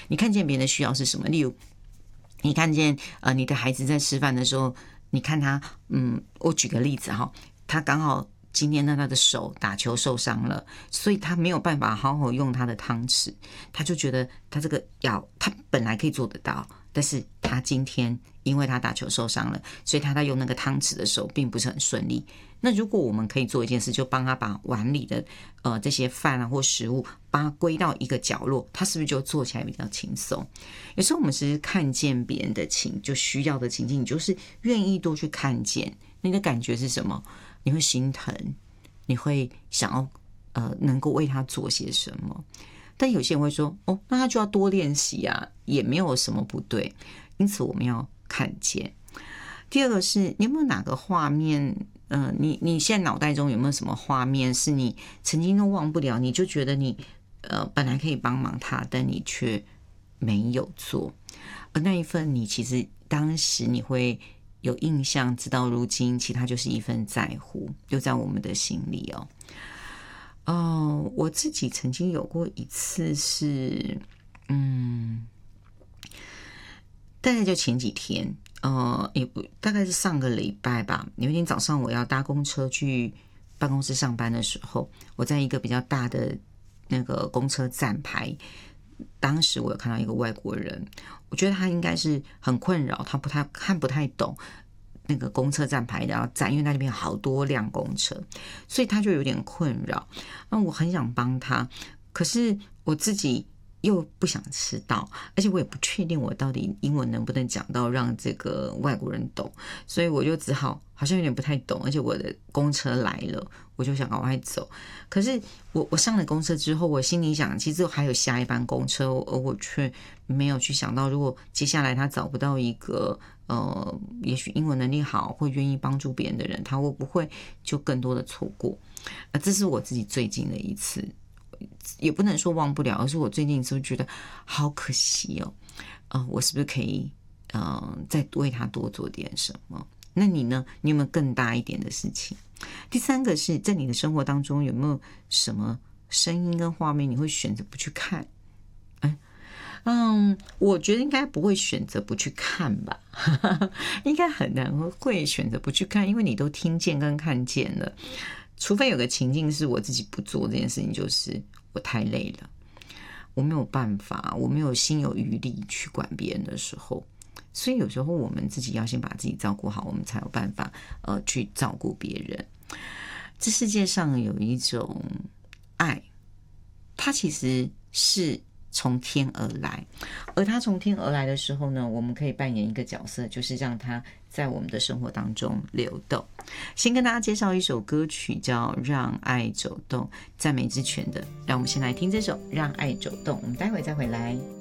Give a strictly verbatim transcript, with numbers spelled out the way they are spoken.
你看见别人的需要是什么？例如，你看见呃你的孩子在吃饭的时候，你看他，嗯，我举个例子哈，他刚好今天呢他的手打球受伤了，所以他没有办法好好用他的汤匙，他就觉得他这个要他本来可以做得到，但是他今天因为他打球受伤了，所以他在用那个汤匙的时候并不是很顺利。那如果我们可以做一件事，就帮他把碗里的呃这些饭啊或食物，把它归到一个角落，他是不是就做起来比较轻松？有时候我们是看见别人的情，就需要的情境，你就是愿意多去看见，你的感觉是什么？你会心疼，你会想要呃能够为他做些什么？但有些人会说，哦，那他就要多练习啊，也没有什么不对。因此我们要看见。第二个是，你有没有哪个画面？呃，你你现在脑袋中有没有什么画面是你曾经都忘不了？你就觉得你呃本来可以帮忙他，但你却没有做。而那一份你其实当时你会有印象，直到如今，其实它就是一份在乎，就在我们的心里哦。哦，我自己曾经有过一次是，嗯，大概就前几天。呃，也不大概是上个礼拜吧。有一天早上我要搭公车去办公室上班的时候，我在一个比较大的那个公车站牌，当时我有看到一个外国人，我觉得他应该是很困扰，他不太看不太懂那个公车站牌的站，因为那里面好多辆公车，所以他就有点困扰。那我很想帮他，可是我自己又不想迟到，而且我也不确定我到底英文能不能讲到让这个外国人懂，所以我就只好好像有点不太懂，而且我的公车来了，我就想赶快走。可是我我上了公车之后，我心里想，其实还有下一班公车，而我却没有去想到，如果接下来他找不到一个呃，也许英文能力好或愿意帮助别人的人，他会不会就更多的错过？呃，这是我自己最近的一次。也不能说忘不了，而是我最近是不是觉得好可惜哦？呃，我是不是可以呃再为他多做点什么？那你呢？你有没有更大一点的事情？第三个是在你的生活当中有没有什么声音跟画面你会选择不去看？哎，嗯，我觉得应该不会选择不去看吧，应该很难会选择不去看，因为你都听见跟看见了。除非有个情境是我自己不做这件事情，就是我太累了，我没有办法，我没有心有余力去管别人的时候，所以有时候我们自己要先把自己照顾好，我们才有办法呃去照顾别人。这世界上有一种爱，它其实是从天而来，而它从天而来的时候呢，我们可以扮演一个角色，就是让它在我们的生活当中流动。先跟大家介绍一首歌曲，叫《让爱走动》，赞美之泉的。让我们先来听这首《让爱走动》，我们待会再回来。